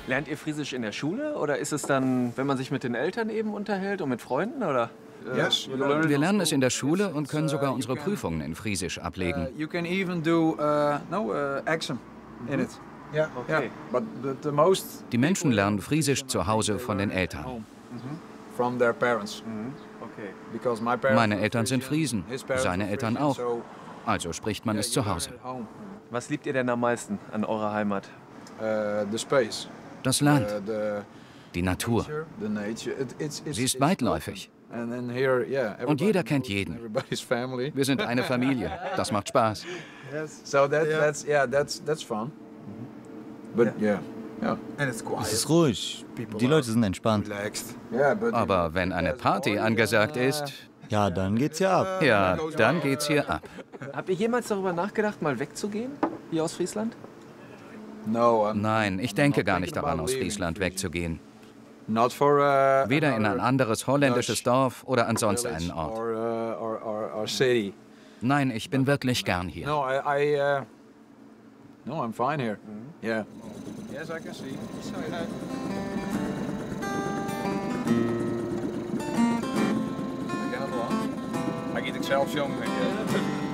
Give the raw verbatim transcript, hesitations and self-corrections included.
Lernt ihr Friesisch in der Schule oder ist es dann, wenn man sich mit den Eltern eben unterhält und mit Freunden, oder? Yes, Wir lernen es in der Schule und können sogar unsere Prüfungen in Friesisch ablegen. You can even do uh, no uh, exam in it. Ja, okay. But the, the most Die Menschen lernen Friesisch zu Hause von den Eltern. from their parents. Okay. Because my parents Meine were Eltern sind Frisian, Friesen, his parents seine were Eltern Frisian, auch. so, Also spricht man yeah, es you zu learn Hause. it at home. Was liebt ihr denn am meisten an eurer Heimat? Uh, the space, Das Land, uh, the die Natur. the nature. It, it's, it's, Sie ist it's weitläufig. open. And then here, yeah, Und jeder everybody kennt knows jeden. Everybody's family. Wir sind eine Familie. Das macht Spaß. So that, that's yeah, that's that's fun. But yeah, yeah. Es ist ruhig. Die Leute sind entspannt. Yeah, but Aber wenn eine Party angesagt ist, Ja, dann geht's ja ab. ja, dann geht's hier ab. Habt ihr jemals darüber nachgedacht, mal wegzugehen, hier aus Friesland? no, I'm Nein, ich denke gar nicht daran, aus Friesland wegzugehen. not for uh, Weder in ein another anderes holländisches Dorf oder an sonst village einen Ort. or, uh, or, or, or city. Nein, ich bin wirklich gern hier. No, I, I uh, no, I'm fine here. Yeah. Yes, I can see. Ik ken het wel. Hij giet ik zelf jong.